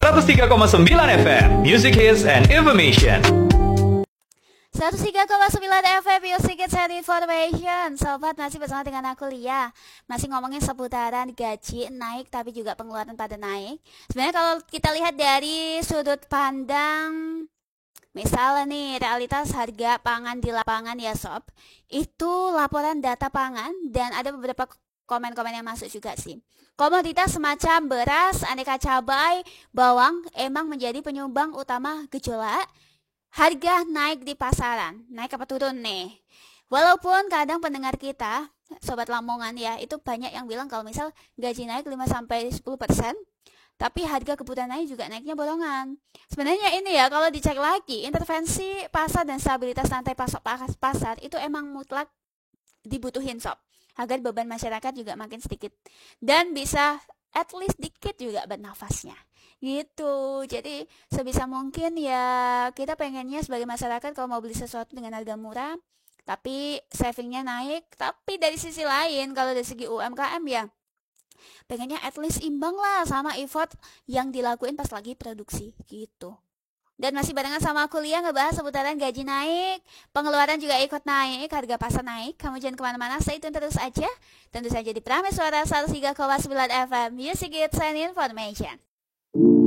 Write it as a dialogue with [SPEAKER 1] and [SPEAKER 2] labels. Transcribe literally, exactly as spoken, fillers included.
[SPEAKER 1] seratus tiga koma sembilan F M, Music Hits and Information.
[SPEAKER 2] seratus tiga koma sembilan F M Music Hits and Information. Sobat, masih bersama dengan aku Lia. Masih ngomongin seputaran gaji naik tapi juga pengeluaran pada naik. Sebenarnya kalau kita lihat dari sudut pandang misalnya nih, realitas harga pangan di lapangan ya sob, itu laporan data pangan dan ada beberapa komen-komen yang masuk juga sih. Komoditas semacam beras, aneka cabai, bawang emang menjadi penyumbang utama gejolak harga naik di pasaran. Naik apa turun nih? Walaupun kadang pendengar kita, sobat Lamongan ya, itu banyak yang bilang kalau misal gaji naik lima sampai sepuluh persen, tapi harga kebutuhan naik juga naiknya bolongan. Sebenarnya ini ya, kalau dicek lagi, intervensi pasar dan stabilitas rantai pasok pasar itu emang mutlak dibutuhin sob, agar beban masyarakat juga makin sedikit dan bisa at least dikit juga bernafasnya gitu. Jadi sebisa mungkin ya kita pengennya sebagai masyarakat kalau mau beli sesuatu dengan harga murah tapi savingnya naik. Tapi dari sisi lain kalau dari segi U M K M ya pengennya at least imbang lah sama effort yang dilakuin pas lagi produksi gitu. Dan masih barengan sama aku Lia ngebahas seputaran gaji naik, pengeluaran juga ikut naik, harga pasar naik. Kamu jangan kemana-mana, stay tune terus aja. Tentu saja di Prameswara seratus tiga koma sembilan F M Music Hits and Information.